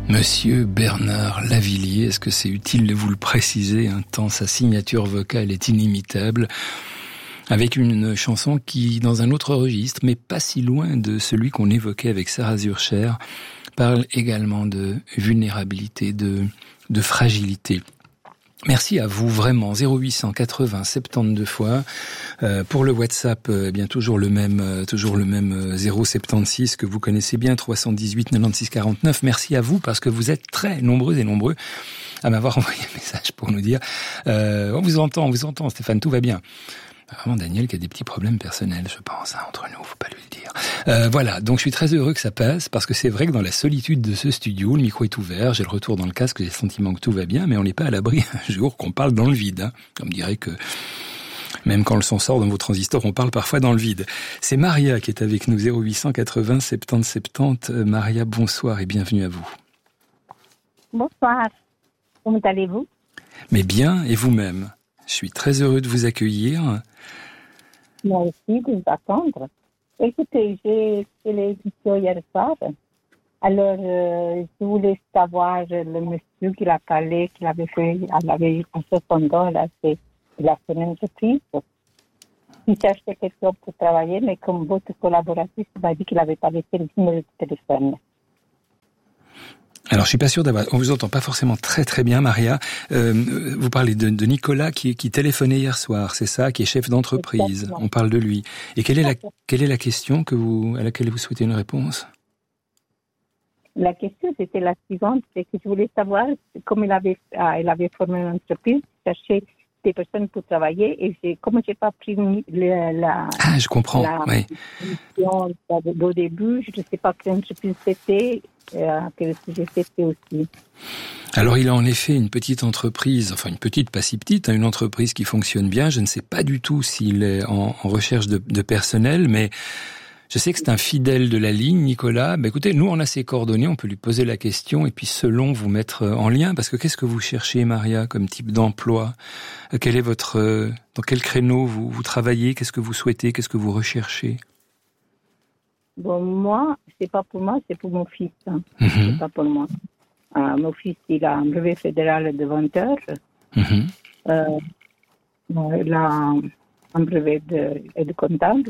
Monsieur Bernard Lavilliers, est-ce que c'est utile de vous le préciser, tant sa signature vocale est inimitable, avec une chanson qui, dans un autre registre, mais pas si loin de celui qu'on évoquait avec Sarah Zurcher, parle également de vulnérabilité, de fragilité. Merci à vous, vraiment. 0880 72 fois. Pour le WhatsApp, bien toujours le même 076 que vous connaissez bien, 318 96 49. Merci à vous parce que vous êtes très nombreux et nombreux à m'avoir envoyé un message pour nous dire on vous entend, Stéphane, tout va bien. Vraiment Daniel qui a des petits problèmes personnels, je pense, entre nous, faut pas lui le dire. Voilà, donc je suis très heureux que ça passe, parce que c'est vrai que dans la solitude de ce studio, le micro est ouvert, j'ai le retour dans le casque, j'ai le sentiment que tout va bien, mais on n'est pas à l'abri un jour qu'on parle dans le vide. On me dirait que même quand le son sort dans vos transistors, on parle parfois dans le vide. C'est Maria qui est avec nous, 0880 70 70. Maria, bonsoir et bienvenue à vous. Bonsoir, comment allez-vous? Mais bien, et vous-même? Je suis très heureux de vous accueillir. Moi aussi, de vous attendre. Écoutez, j'ai fait l'émission hier soir. Alors, je voulais savoir le monsieur qui l'a parlé, qu'il avait fait, elle avait un 60 ans, là, il a fait une entreprise. Il cherchait quelqu'un pour travailler, mais comme votre collaboratrice m'a dit qu'il n'avait pas laissé le numéro de téléphone. Alors, je suis pas sûr d'avoir. On vous entend pas forcément très très bien, Maria. Vous parlez de Nicolas qui téléphonait hier soir, c'est ça, qui est chef d'entreprise. Exactement. On parle de lui. Et quelle est la question à laquelle vous souhaitez une réponse? La question c'était la suivante, c'est que je voulais savoir comme il avait formé une entreprise, chercher des personnes pour travailler et comme j'ai pas pris je comprends. Oui. Au début, je ne sais pas quelle entreprise c'était. Que sujet c'était aussi. Alors il a en effet une petite entreprise, enfin une petite, pas si petite, une entreprise qui fonctionne bien. Je ne sais pas du tout s'il est en recherche de personnel, mais je sais que c'est un fidèle de la ligne, Nicolas. Écoutez, nous on a ses coordonnées, on peut lui poser la question et puis selon vous mettre en lien, parce que qu'est-ce que vous cherchez, Maria, comme type d'emploi? Quel est dans quel créneau vous travaillez? Qu'est-ce que vous souhaitez? Qu'est-ce que vous recherchez? Bon, moi, c'est pas pour moi, c'est pour mon fils. C'est pas pour moi. Mon fils, il a un brevet fédéral de venteur. Il a un brevet de comptable.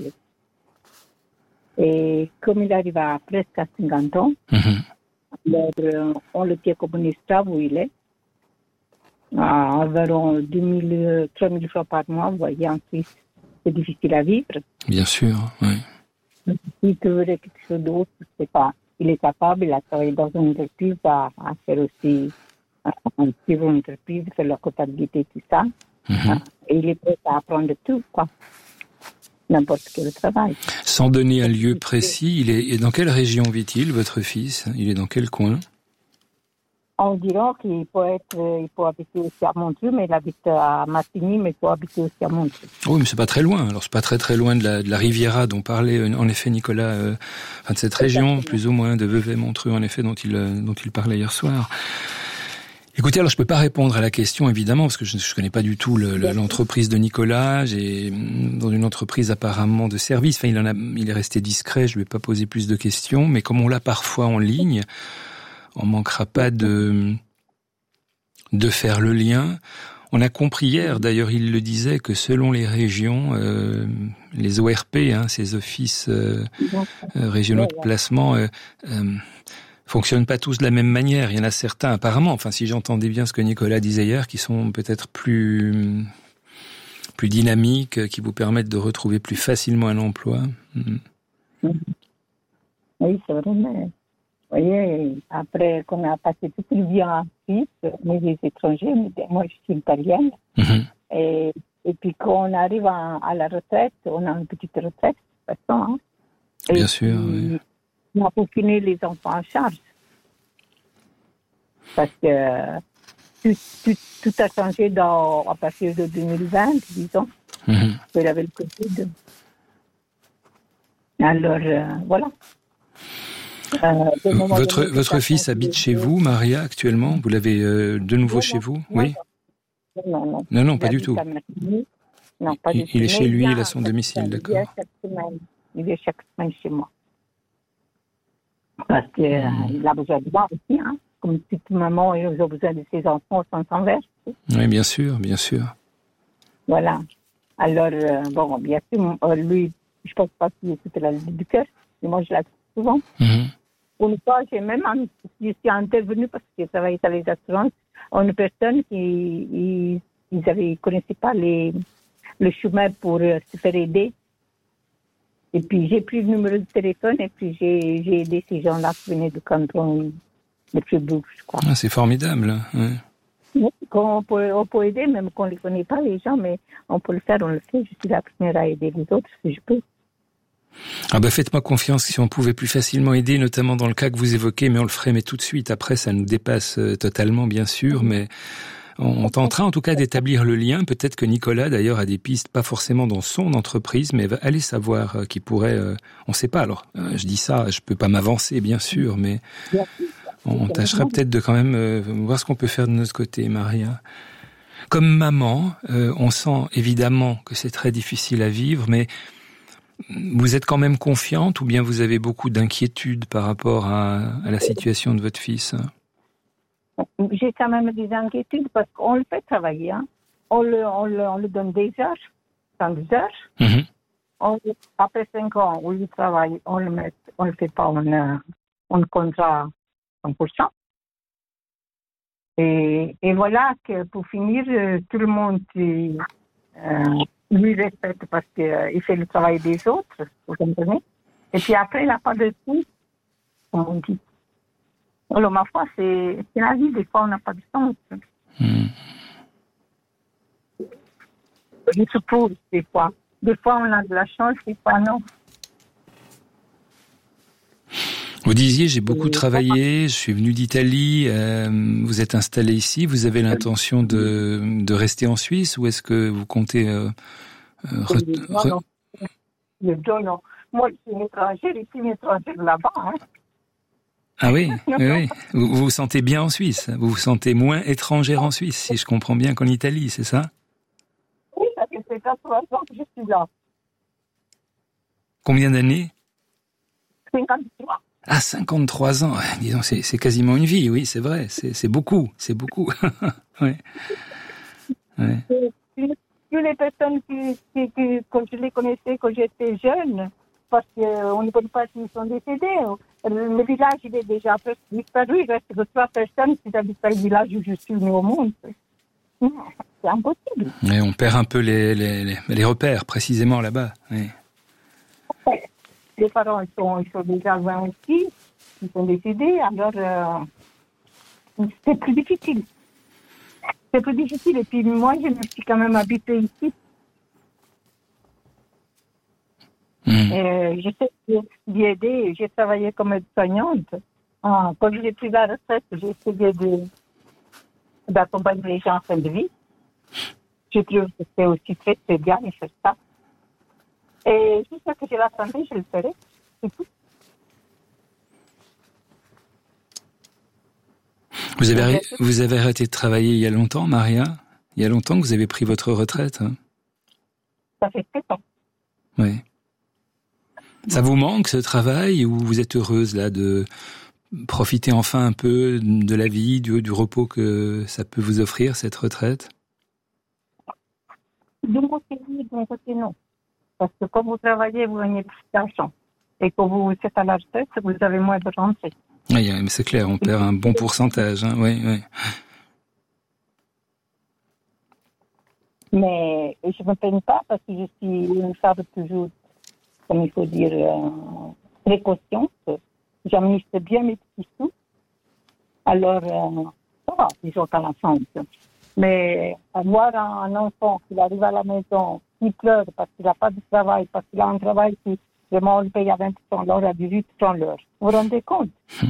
Et comme il arrive à presque à 50 ans, alors, on le tient comme un esclave où il est. À environ 2 000, 3 000 francs par mois, vous voyez, en Suisse, c'est difficile à vivre. Bien sûr, oui. S'il te voudrait quelque chose d'autre, je ne sais pas. Il est capable, il a travaillé dans une entreprise, à faire aussi suivre une entreprise, faire la comptabilité, tout ça. Et il est prêt à apprendre tout, quoi. N'importe quel travail. Sans donner un lieu précis, et dans quelle région vit-il, votre fils? Il est dans quel coin? On dirait qu'il peut habiter aussi à Montreux, mais il habite à Martigny, mais il peut habiter aussi à Montreux. Oui, mais c'est pas très loin. Alors c'est pas très très loin de la Riviera dont parlait en effet Nicolas, de cette région, plus ou moins, de Vevey-Montreux, en effet, dont il parlait hier soir. Écoutez, alors je peux pas répondre à la question, évidemment, parce que je connais pas du tout l'entreprise de Nicolas. J'ai dans une entreprise apparemment de service. Enfin, il est resté discret. Je lui ai pas posé plus de questions, mais comme on l'a parfois en ligne, on manquera pas de faire le lien. On a compris hier, d'ailleurs, il le disait, que selon les régions, les ORP, ces offices régionaux de placement, fonctionnent pas tous de la même manière. Il y en a certains, apparemment, enfin, si j'entendais bien ce que Nicolas disait hier, qui sont peut-être plus dynamiques, qui vous permettent de retrouver plus facilement un emploi. Oui, c'est vrai, mais vous voyez, après qu'on a passé toute une vie en Suisse, mais les étrangers, moi je suis italienne, et puis quand on arrive à la retraite, on a une petite retraite, de toute façon. Bien sûr, oui. On a pour finir les enfants en charge. Parce que tout a changé à partir de 2020, disons. Il y avait le Covid. Alors, voilà. Votre fils habite chez vous, Maria, actuellement? Vous l'avez de nouveau chez vous? Oui. Non, pas du tout. Non, pas du tout. Il est chez lui, il a son domicile, d'accord. Il vient chaque semaine chez moi. Parce qu'il a besoin de moi aussi, comme toute maman, ils ont besoin de ses enfants sans s'envers. Oui, bien sûr, bien sûr. Voilà. Alors, bon, bien sûr, lui, je pense pas qu'il écoute la Ligue du cœur, mais moi, je l'attends souvent. Mhm. Une fois, je suis intervenue parce que j'ai travaillé dans les assurances, une personne qui ils connaissaient pas le chemin pour se faire aider. Et puis, j'ai pris le numéro de téléphone et puis j'ai aidé ces gens-là qui venaient du canton de Fribourg, je crois. Ah, c'est formidable. Ouais. On peut aider, même qu'on ne les connaît pas, les gens, mais on peut le faire, on le fait. Je suis la première à aider les autres si je peux. Ah bah faites-moi confiance, si on pouvait plus facilement aider, notamment dans le cas que vous évoquez, mais on le ferait mais tout de suite. Après, ça nous dépasse totalement, bien sûr, mais on tentera en tout cas d'établir le lien. Peut-être que Nicolas, d'ailleurs, a des pistes, pas forcément dans son entreprise, mais va aller savoir qui pourrait... on ne sait pas, alors je dis ça, je peux pas m'avancer, bien sûr, mais on tâchera peut-être de quand même voir ce qu'on peut faire de notre côté, Maria. Comme maman, on sent évidemment que c'est très difficile à vivre, mais vous êtes quand même confiante ou bien vous avez beaucoup d'inquiétudes par rapport à la situation de votre fils? J'ai quand même des inquiétudes parce qu'on le fait travailler. Hein. On le donne des heures, 100 heures. Mm-hmm. Après 5 ans où il travaille, on le fait pas en contrat 100%. Et voilà que pour finir, tout le monde lui respecte parce qu'il fait le travail des autres, vous comprenez? Et puis après, il n'a pas de tout, comme on dit. Alors, ma foi, c'est la vie, des fois, on n'a pas de sens. Je suppose, des fois. Des fois, on a de la chance, des fois, non. Vous disiez, j'ai beaucoup travaillé, je suis venu d'Italie, vous êtes installé ici, vous avez l'intention de rester en Suisse ou est-ce que vous comptez... Non. Moi, je suis une étrangère, ici, une étrangère là-bas. Hein. Ah oui, oui. Vous vous sentez bien en Suisse, vous vous sentez moins étrangère en Suisse, si je comprends bien qu'en Italie, c'est ça? Oui, ça fait 3 ans que je suis là. Combien d'années? 53. Ah, 53 ans, disons, c'est quasiment une vie, oui, c'est vrai, c'est beaucoup, ouais. Ouais. Toutes les personnes que je les connaissais quand j'étais jeune, parce qu'on ne connaît pas s'ils sont décédés. Le village, il est déjà presque disparu, il reste que 3 personnes qui habitent dans le village où je suis née au monde. Non, c'est impossible. Et on perd un peu les repères, précisément, là-bas, oui. Les parents, ils sont déjà loin aussi, ils sont décédés, alors c'est plus difficile. C'est plus difficile, et puis moi, je me suis quand même habituée ici. J'essaie d'y aider, j'ai travaillé comme aide-soignante. Quand j'ai pris la retraite, j'ai essayé d'accompagner les gens en fin de vie. Je trouve que c'est aussi très, très bien de faire ça. Et jusqu'à ce que j'ai la santé, je le ferai. C'est tout. Vous avez arrêté de travailler il y a longtemps, Maria? Il y a longtemps que vous avez pris votre retraite, hein? Ça fait 7 ans. Oui. Ça vous manque, ce travail, ou vous êtes heureuse, là, de profiter enfin un peu de la vie, du repos que ça peut vous offrir, cette retraite? De mon côté, oui, de mon côté, non. Parce que quand vous travaillez, vous gagnez plus d'argent. Et quand vous êtes à la retraite, vous avez moins de rentrées. Oui, mais c'est clair, on perd un bon pourcentage, hein, oui. Mais je ne me plains pas parce que je suis une femme toujours, comme il faut dire, très consciente. J'administre bien mes petits sous. Alors, ça va, disons qu'à l'ensemble. Mais avoir un enfant qui arrive à la maison, qui pleure parce qu'il n'a pas de travail, parce qu'il a un travail qui vraiment le paye à 20% l'heure, à 18% l'heure. Vous vous rendez compte?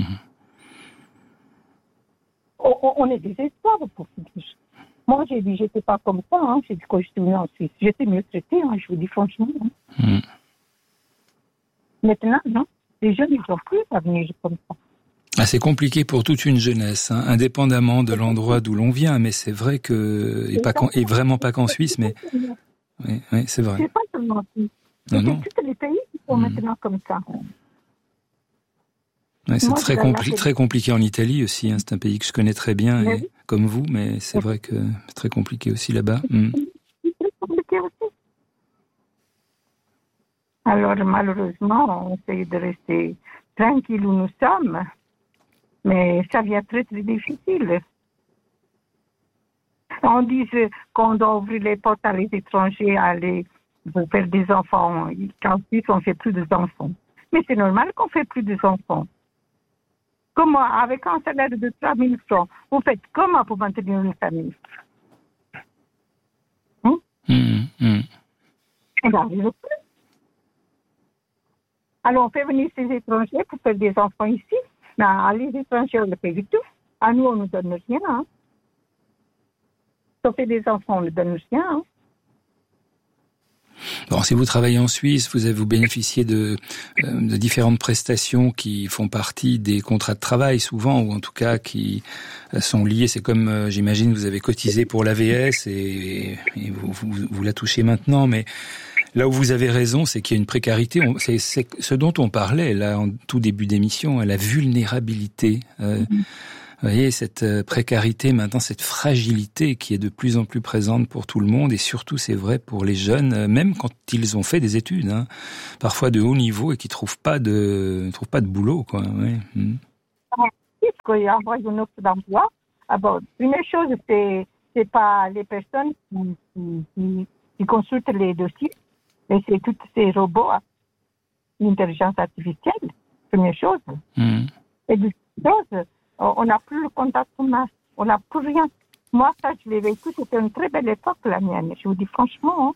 On est désespoir pour finir. Moi, j'ai dit, j'étais pas comme ça. Hein. J'ai dit, quand je suis venue en Suisse, j'étais mieux traitée, hein, je vous dis franchement. Hein. Maintenant, non. Les jeunes, ils n'ont plus à venir comme ça. Ah, c'est compliqué pour toute une jeunesse, hein, indépendamment de l'endroit d'où l'on vient, mais c'est vrai que, et vraiment pas qu'en Suisse, mais oui, c'est vrai. C'est pas seulement en Suisse. Non. C'est tous les pays qui sont maintenant comme ça. Ouais, c'est très compliqué en Italie aussi. Hein. C'est un pays que je connais très bien, comme vous, mais c'est vrai que c'est très compliqué aussi là-bas. C'est très compliqué aussi. Alors, malheureusement, on essaie de rester tranquille où nous sommes, mais ça devient très, très difficile. On dit qu'on doit ouvrir les portes à les étrangers, aller faire des enfants. Qu'en Suisse, on ne fait plus d'enfants. Mais c'est normal qu'on ne fait plus d'enfants. Comment, avec un salaire de 3 000 francs, vous faites comment pour maintenir une famille? On n'arrive plus. Alors, on fait venir ces étrangers pour faire des enfants ici. Mais les étrangers, on ne paye du tout. À nous, on ne nous donne rien. Hein. Si on fait des enfants, on ne donne rien. Hein. Bon, si vous travaillez en Suisse, vous bénéficiez de différentes prestations qui font partie des contrats de travail souvent, ou en tout cas qui sont liées. C'est comme, j'imagine, vous avez cotisé pour l'AVS et vous la touchez maintenant, mais là où vous avez raison, c'est qu'il y a une précarité. C'est ce dont on parlait là en tout début d'émission, la vulnérabilité. Vous voyez, cette précarité, maintenant, cette fragilité qui est de plus en plus présente pour tout le monde, et surtout, c'est vrai pour les jeunes, même quand ils ont fait des études, hein, parfois de haut niveau, et qui trouvent pas de boulot, quoi. Ouais. Puisqu'il y a une offre d'emploi, une chose, c'est pas les personnes qui consultent les dossiers, mais c'est tous ces robots, l'intelligence artificielle, première chose. Et deuxième chose, on n'a plus le contact humain, on n'a plus rien. Moi, ça, je l'ai vécu, c'était une très belle époque, la mienne. Je vous dis franchement. Hein.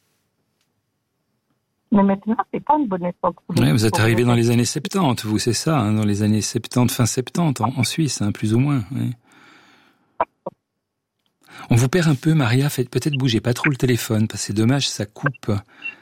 Mais maintenant, c'est pas une bonne époque. Oui, vous êtes arrivé dans les années 70, vous, c'est ça, hein, dans les années 70, fin 70, en Suisse, hein, plus ou moins. Oui. On vous perd un peu, Maria, faites peut-être bouger pas trop le téléphone, parce que c'est dommage, ça coupe.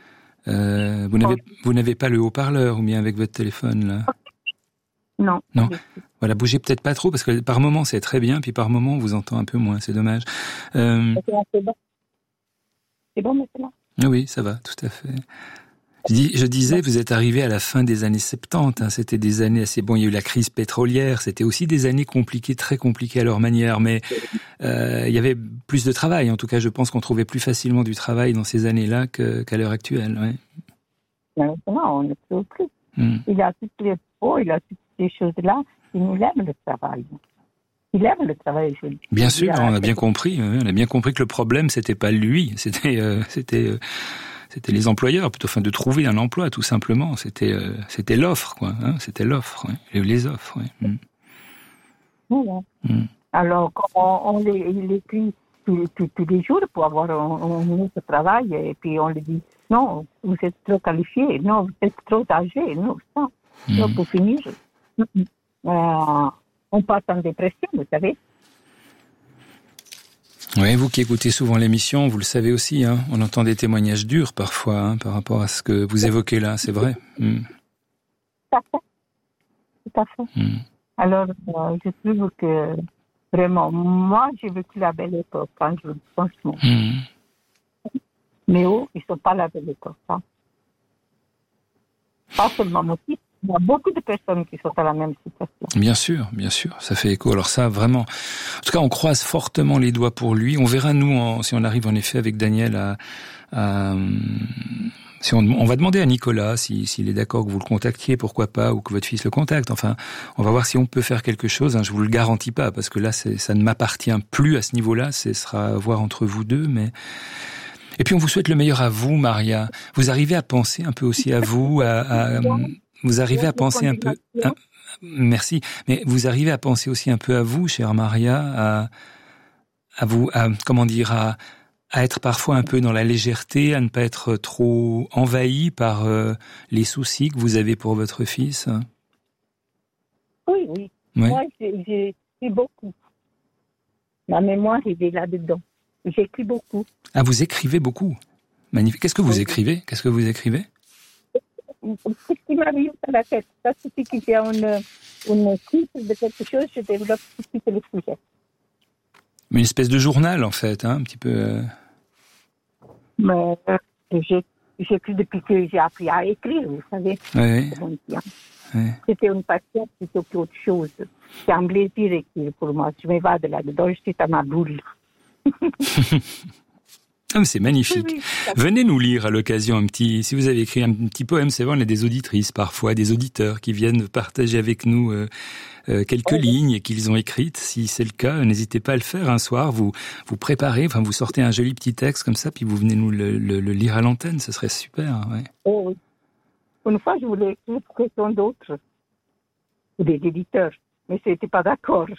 Vous n'avez pas le haut-parleur, ou bien avec votre téléphone, là? Non. Voilà, bougez peut-être pas trop, parce que par moment c'est très bien, puis par moment on vous entend un peu moins, c'est dommage. C'est bon maintenant? Oui, ça va, tout à fait. Je disais, vous êtes arrivé à la fin des années 70, hein, c'était des années assez... Bon, il y a eu la crise pétrolière, c'était aussi des années compliquées, très compliquées à leur manière, mais il y avait plus de travail. En tout cas, je pense qu'on trouvait plus facilement du travail dans ces années-là qu'à l'heure actuelle. Ouais. Maintenant, on ne trouve plus. Il y a toutes les il y a toutes ces choses-là. Il aime le travail. Il aime le travail. Bien sûr, on a bien compris. On a bien compris que le problème, c'était pas lui, c'était les employeurs, plutôt, enfin, de trouver un emploi, tout simplement. C'était l'offre, quoi. Hein, c'était l'offre, ouais. Les offres, ouais. Voilà. Alors, on les prie tous les jours pour avoir un autre travail, et puis on lui dit, non, vous êtes trop qualifié, non, vous êtes trop âgé, non, ça. Donc, pour finir, on passe en dépression, vous savez. Oui, vous qui écoutez souvent l'émission, vous le savez aussi, hein, on entend des témoignages durs parfois, hein, par rapport à ce que vous évoquez là, c'est vrai. Tout à fait. Alors, je trouve que vraiment, moi, j'ai vécu la belle époque, hein, je vous dis franchement. Mais eux, ils ne sont pas la belle époque. Hein. Pas seulement moi aussi. Il y a beaucoup de personnes qui sont à la même situation. Bien sûr, ça fait écho. Alors ça, vraiment, en tout cas, on croise fortement les doigts pour lui. On verra, nous, si on arrive en effet avec Daniel si on va demander à Nicolas s'il est d'accord que vous le contactiez, pourquoi pas, ou que votre fils le contacte. Enfin, on va voir si on peut faire quelque chose. Hein, je vous le garantis pas, parce que là, ça ne m'appartient plus à ce niveau-là. Ce sera à voir entre vous deux, mais... Et puis, on vous souhaite le meilleur à vous, Maria. Vous arrivez à penser un peu aussi à vous, vous arrivez à penser un peu... merci. Mais vous arrivez à penser aussi un peu à vous, chère Maria, à être parfois un peu dans la légèreté, à ne pas être trop envahi par les soucis que vous avez pour votre fils. Oui. Ouais. Moi, j'ai beaucoup. Ma mémoire, il est là-dedans. J'écris beaucoup. Ah, vous écrivez beaucoup. Magnifique. Qu'est-ce que vous écrivez? Ce qui m'arrive à la tête. Ça suffit qu'il y a une titre de quelque chose, je développe tout de suite le sujet. Une espèce de journal, en fait, hein, un petit peu... Mais j'écris depuis que j'ai appris à écrire, vous savez. Ouais. Ouais. C'était une passion plutôt qu'autre chose. C'est un plaisir écrire pour moi. Je m'évade là-dedans, je suis à ma boule. Ah, mais c'est magnifique. Oui. Venez nous lire à l'occasion si vous avez écrit un petit poème, c'est vrai, on a des auditrices parfois, des auditeurs qui viennent partager avec nous quelques lignes qu'ils ont écrites. Si c'est le cas, n'hésitez pas à le faire un soir. Vous préparez, vous sortez un joli petit texte comme ça, puis vous venez nous le lire à l'antenne. Ce serait super. Ouais. Oh, oui. Une fois, je voulais écrire pour quelqu'un d'autre, des éditeurs, mais je n'étais pas d'accord.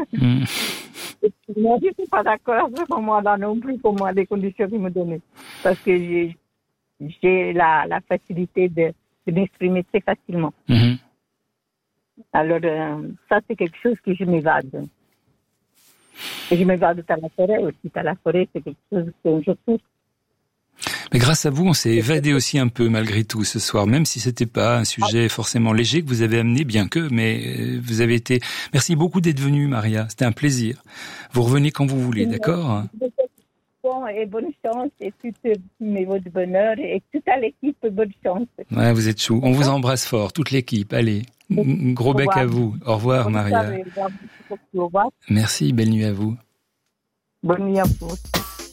Moi, je n'étais pas d'accord à ce moment-là non plus pour moi, les conditions qu'ils me donnaient. Parce que j'ai la facilité de m'exprimer très facilement. Mm-hmm. Alors, ça, c'est quelque chose que je m'évade. Et je m'évade dans la forêt aussi. Dans la forêt, c'est quelque chose que je trouve. Mais grâce à vous, on s'est évadé aussi un peu malgré tout ce soir, même si c'était pas un sujet forcément léger que vous avez amené, bien que, mais vous avez été... Merci beaucoup d'être venue, Maria. C'était un plaisir. Vous revenez quand vous voulez, d'accord? Bon, et bonne chance, et tout mes voeux de bonheur, et toute l'équipe, bonne chance. Ouais, vous êtes chou. On vous embrasse fort, toute l'équipe. Allez, gros bec à vous. Au revoir, Maria. Merci, belle nuit à vous. Bonne nuit à vous.